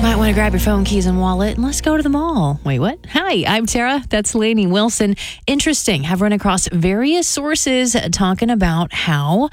Might want to grab your phone, keys, and wallet, and let's go to the mall. Wait, what? Hi, I'm Tara. That's Lainey Wilson. Interesting. Have run across various sources talking about how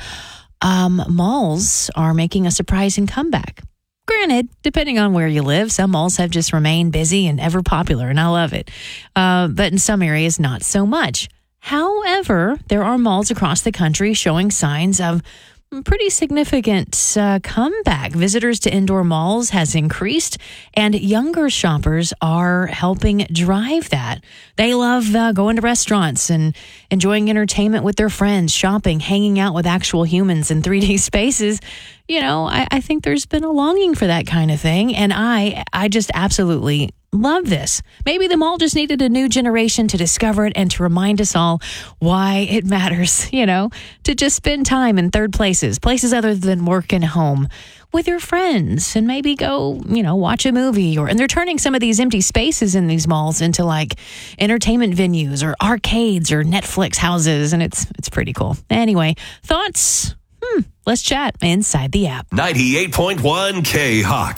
malls are making a surprising comeback. Granted, depending on where you live, some malls have just remained busy and ever popular, and I love it. But in some areas, not so much. However, there are malls across the country showing signs of pretty significant comeback. Visitors to indoor malls has increased, and younger shoppers are helping drive that. They love going to restaurants and enjoying entertainment with their friends, shopping, hanging out with actual humans in 3D spaces. You know, I think there's been a longing for that kind of thing, and I just absolutely love this. Maybe the mall just needed a new generation to discover it and to remind us all why it matters, to just spend time in third places other than work and home with your friends, and maybe go, watch a movie. And they're turning some of these empty spaces in these malls into like entertainment venues or arcades or Netflix houses, and it's pretty cool. Anyway, thoughts? Let's chat inside the app. 98.1 K-Hawk.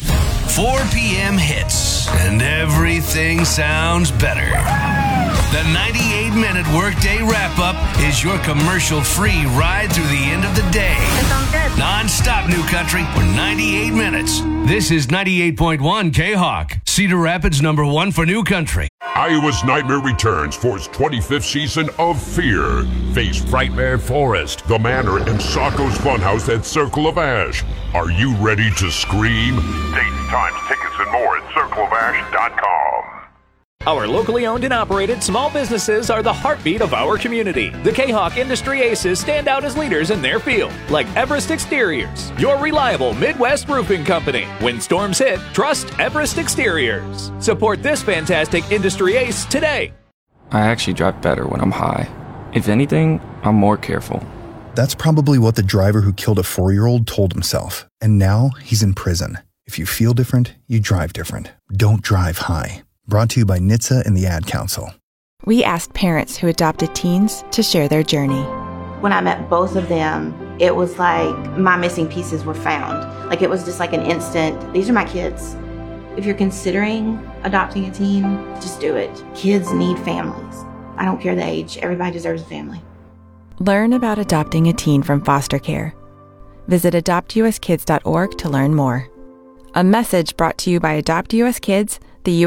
4 p.m. hits, and everything sounds better. The 98-minute workday wrap-up is your commercial-free ride through the end of the day. That sounds good. Non-stop new country for 98 minutes. This is 98.1 K-Hawk, Cedar Rapids #1 for new country. Iowa's Nightmare returns for its 25th season of Fear. Face Frightmare Forest, The Manor, and Sacco's Funhouse at Circle of Ash. Are you ready to scream? Dates, times, tickets, and more at circleofash.com. Our locally owned and operated small businesses are the heartbeat of our community. The K-Hawk industry aces stand out as leaders in their field, like Everest Exteriors, your reliable Midwest roofing company. When storms hit, trust Everest Exteriors. Support this fantastic industry ace today. I actually drive better when I'm high. If anything, I'm more careful. That's probably what the driver who killed a 4-year-old told himself. And now he's in prison. If you feel different, you drive different. Don't drive high. Brought to you by NHTSA and the Ad Council. We asked parents who adopted teens to share their journey. When I met both of them, it was like my missing pieces were found. Like it was just like an instant, these are my kids. If you're considering adopting a teen, just do it. Kids need families. I don't care the age. Everybody deserves a family. Learn about adopting a teen from foster care. Visit adoptuskids.org to learn more. A message brought to you by Adopt US Kids,